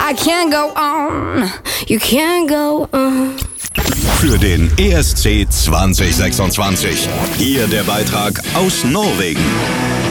I can't go on, you can't go on. Für den ESC 2026. Hier der Beitrag aus Norwegen.